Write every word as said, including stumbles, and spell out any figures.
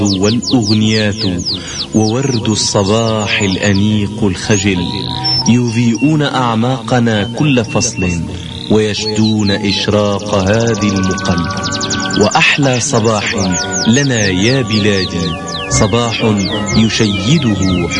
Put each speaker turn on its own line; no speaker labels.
والأغنيات وورد الصباح الأنيق الخجل يضيئون أعماقنا كل فصل ويشدون إشراق هذه المقل. وأحلى صباح لنا يا بلادي صباح يشيده